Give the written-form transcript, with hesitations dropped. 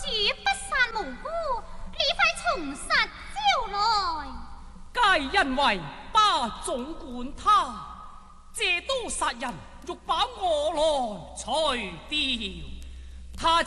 此不殺無辜，你快從實招來。 皆因為巴總管他借刀殺人，欲把我來除掉。他